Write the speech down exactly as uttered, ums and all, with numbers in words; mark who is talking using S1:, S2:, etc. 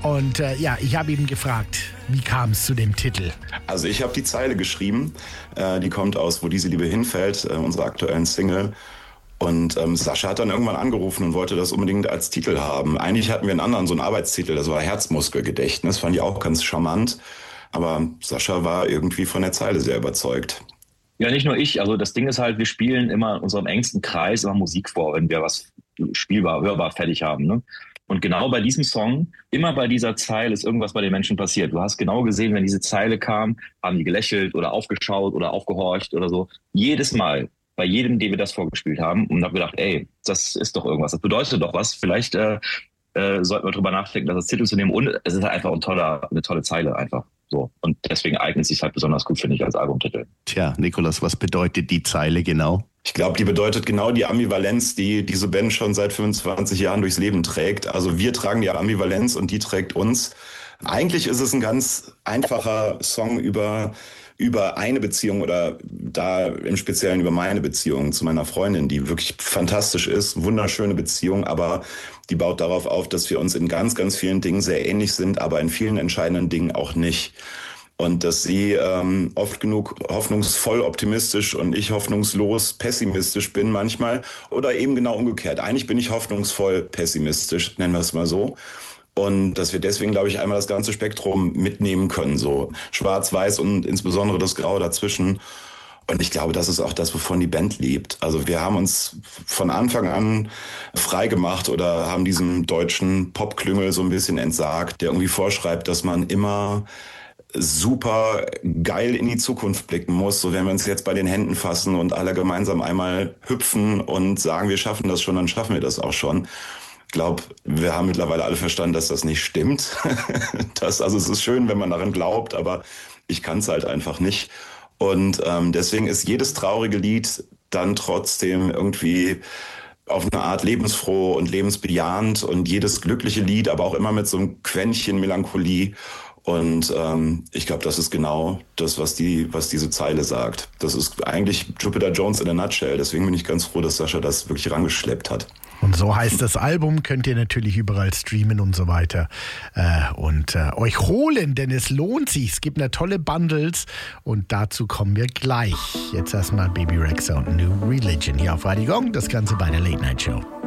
S1: Und äh, ja, ich habe ihn gefragt, wie kam es zu dem Titel?
S2: Also ich habe die Zeile geschrieben, äh, die kommt aus Wo diese Liebe hinfällt, äh, unserer aktuellen Single. Und ähm, Sascha hat dann irgendwann angerufen und wollte das unbedingt als Titel haben. Eigentlich hatten wir einen anderen, so einen Arbeitstitel, das war Herzmuskelgedächtnis, fand ich auch ganz charmant. Aber Sascha war irgendwie von der Zeile sehr überzeugt.
S3: Ja, nicht nur ich. Also das Ding ist halt, wir spielen immer in unserem engsten Kreis immer Musik vor, wenn wir was spielbar, hörbar fertig haben. Ne? Und genau bei diesem Song, immer bei dieser Zeile ist irgendwas bei den Menschen passiert. Du hast genau gesehen, wenn diese Zeile kam, haben die gelächelt oder aufgeschaut oder aufgehorcht oder so. Jedes Mal, bei jedem, dem wir das vorgespielt haben, und habe gedacht, ey, das ist doch irgendwas, das bedeutet doch was. Vielleicht äh, äh, sollten wir drüber nachdenken, das als Titel zu nehmen. Und es ist halt einfach ein toller, eine tolle Zeile einfach. So. Und deswegen eignet es sich halt besonders gut, finde ich, als Albumtitel.
S4: Tja, Nikolaus, was bedeutet die Zeile genau?
S2: Ich glaube, die bedeutet genau die Ambivalenz, die diese Band schon seit fünfundzwanzig Jahren durchs Leben trägt. Also wir tragen die Ambivalenz und die trägt uns. Eigentlich ist es ein ganz einfacher Song über, über eine Beziehung oder da im Speziellen über meine Beziehung zu meiner Freundin, die wirklich fantastisch ist, wunderschöne Beziehung, aber die baut darauf auf, dass wir uns in ganz, ganz vielen Dingen sehr ähnlich sind, aber in vielen entscheidenden Dingen auch nicht. Und dass sie ähm, oft genug hoffnungsvoll optimistisch und ich hoffnungslos pessimistisch bin manchmal. Oder eben genau umgekehrt. Eigentlich bin ich hoffnungsvoll pessimistisch, nennen wir es mal so. Und dass wir deswegen, glaube ich, einmal das ganze Spektrum mitnehmen können. So schwarz-weiß und insbesondere das Grau dazwischen. Und ich glaube, das ist auch das, wovon die Band lebt. Also wir haben uns von Anfang an frei gemacht oder haben diesem deutschen Popklüngel so ein bisschen entsagt, der irgendwie vorschreibt, dass man immer super geil in die Zukunft blicken muss. So, wenn wir uns jetzt bei den Händen fassen und alle gemeinsam einmal hüpfen und sagen, wir schaffen das schon, dann schaffen wir das auch schon. Ich glaube, wir haben mittlerweile alle verstanden, dass das nicht stimmt. das, also es ist schön, wenn man daran glaubt, aber ich kann es halt einfach nicht. Und ähm, deswegen ist jedes traurige Lied dann trotzdem irgendwie auf eine Art lebensfroh und lebensbejahend und jedes glückliche Lied, aber auch immer mit so einem Quäntchen Melancholie. Und ähm, ich glaube, das ist genau das, was die, was diese Zeile sagt. Das ist eigentlich Jupiter Jones in a nutshell. Deswegen bin ich ganz froh, dass Sascha das wirklich rangeschleppt hat.
S1: Und so heißt das Album, könnt ihr natürlich überall streamen und so weiter äh, und äh, euch holen, denn es lohnt sich. Es gibt eine tolle Bundles und dazu kommen wir gleich. Jetzt erstmal Baby Rexha und New Religion hier auf Radio Gong, das Ganze bei der Late Night Show.